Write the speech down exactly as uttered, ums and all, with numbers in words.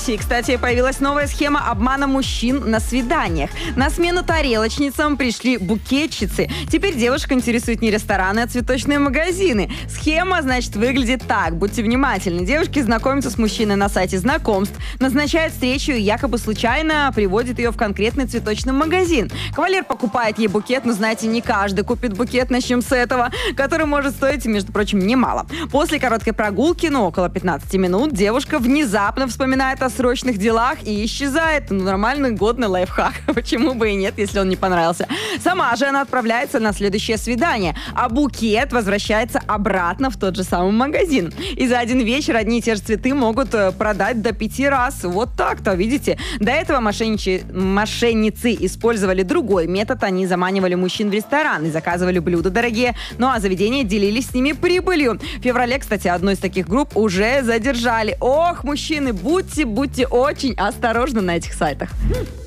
России, кстати, появилась новая схема обмана мужчин на свиданиях. На смену тарелочницам пришли букетчицы. Теперь девушек интересуют не рестораны, а цветочные магазины. Схема, значит, выглядит так. Будьте внимательны. Девушки знакомятся с мужчиной на сайте знакомств, назначают встречу и якобы случайно приводит ее в конкретный цветочный магазин. Кавалер покупает ей букет, но, знаете, не каждый купит букет, начнем с этого, который может стоить, между прочим, немало. После короткой прогулки, ну, около пятнадцати минут, девушка внезапно вспоминает о срочных делах и исчезает. Ну, нормальный, годный лайфхак. Почему бы и нет, если он не понравился. Сама же она отправляется на следующее свидание, а букет возвращается обратно в тот же самый магазин. И за один вечер одни и те же цветы могут продать до пяти раз. Вот так-то, видите? До этого мошенничи... мошенницы использовали другой метод. Они заманивали мужчин в ресторан и заказывали блюда дорогие, ну а заведения делились с ними прибылью. В феврале, кстати, одну из таких групп уже задержали. Ох, мужчины, будьте, будьте очень осторожны на этих сайтах.